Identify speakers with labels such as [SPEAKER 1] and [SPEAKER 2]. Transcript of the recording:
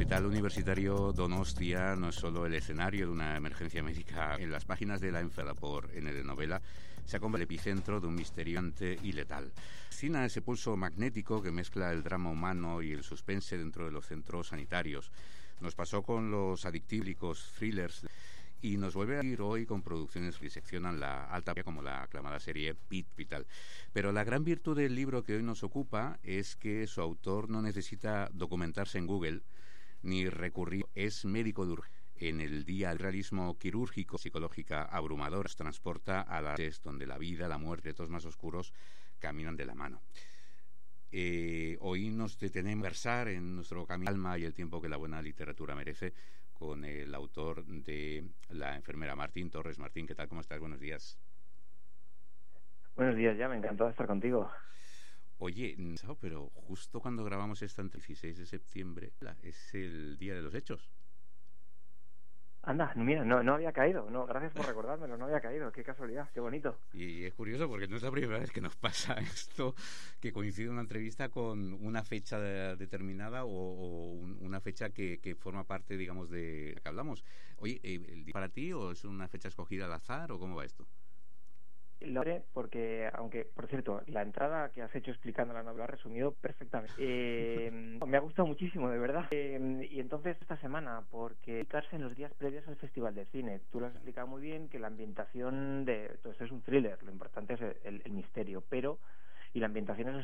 [SPEAKER 1] Hospital Universitario Donostia no es solo el escenario de una emergencia médica. En las páginas de la enfermedad por ND-novela se ha convertido el epicentro de un misterio y letal. Fascina ese pulso magnético que mezcla el drama humano y el suspense dentro de los centros sanitarios. Nos pasó con los adictílicos thrillers y nos vuelve a ir hoy con producciones que diseccionan la alta como la aclamada serie Pit Vital. Pero la gran virtud del libro que hoy nos ocupa es que su autor no necesita documentarse en Google ni recurrir, es médico de urgencia. En el día el realismo quirúrgico, psicológica abrumador, nos transporta a las donde la vida, la muerte, todos más oscuros caminan de la mano. Hoy nos detenemos a conversar en nuestro camino alma y el tiempo que la buena literatura merece con el autor de La enfermera, Martín Torres. Martín, ¿qué tal? ¿Cómo estás? Buenos días.
[SPEAKER 2] Buenos días, ya me encantó estar contigo.
[SPEAKER 1] Oye, pero justo cuando grabamos esta el 16 de septiembre es el día de los hechos.
[SPEAKER 2] Anda, mira, no había caído. No, gracias por recordármelo, no había caído. Qué casualidad, qué bonito.
[SPEAKER 1] Y es curioso porque no es la primera vez que nos pasa esto, que coincide una entrevista con una fecha determinada o una fecha que forma parte, digamos, de la que hablamos. Oye, ¿el día para ti o es una fecha escogida al azar o cómo va esto?
[SPEAKER 2] Lo haré porque, aunque, por cierto, la entrada que has hecho explicando la novela ha resumido perfectamente. Me ha gustado muchísimo, de verdad. Y entonces esta semana, porque dedicarse en los días previos al Festival de Cine. Tú lo has explicado muy bien, que la ambientación de... Todo esto es un thriller, lo importante es el misterio, pero... Y la ambientación es